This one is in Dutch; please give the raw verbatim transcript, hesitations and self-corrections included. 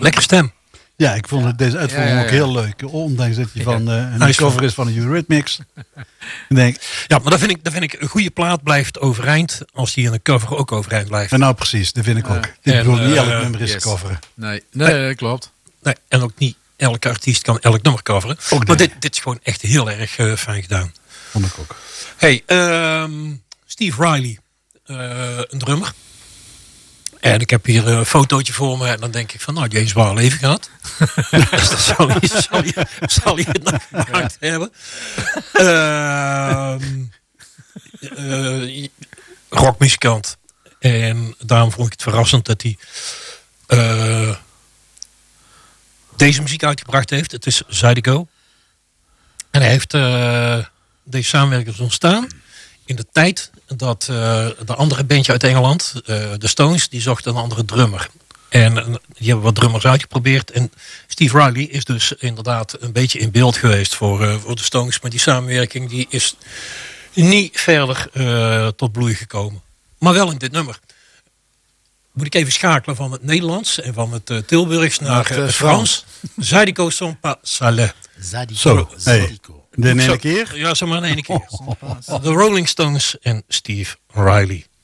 Lekker stem. Ja, ik vond het, deze uitvoering Ja, ja, ja. ook heel leuk. Ondanks dat hij van uh, een Hij is cover is van een Eurythmics. Ik denk, Ja, maar dat vind ik, dat vind ik een goede plaat blijft overeind als die in een cover ook overeind blijft. en nou precies, dat vind ik ook. Ja. Dit En, bedoel, niet uh, elk nummer is yes. te coveren. Nee, nee, klopt. Nee, en ook niet elke artiest kan elk nummer coveren. Ook maar nee. dit, dit is gewoon echt heel erg uh, fijn gedaan. Vond ik ook. Hey, um, Steve Riley, uh, een drummer. En ik heb hier een fotootje voor me en dan denk ik van, nou, die heeft een zwaar leven gehad. Dus dat zal hij, zal hij, zal hij het nog gemaakt ja. hebben. Uh, uh, rockmuzikant. En daarom vond ik het verrassend dat hij uh, deze muziek uitgebracht heeft. Het is Zydeco. En hij heeft uh, deze samenwerking ontstaan in de tijd dat uh, de andere bandje uit Engeland, uh, de Stones, die zochten een andere drummer. En uh, die hebben wat drummers uitgeprobeerd. En Steve Riley is dus inderdaad een beetje in beeld geweest voor, uh, voor de Stones. Maar die samenwerking die is niet verder uh, tot bloei gekomen. Maar wel in dit nummer. Moet ik even schakelen van het Nederlands en van het uh, Tilburgs naar Naar uh, het, het uh, Frans. Zydeco sont pas salés. Zadico. Zo, hey. Zadico. De ene Zo. keer. Ja, zeg maar in één keer. De Rolling Stones en Steve Riley.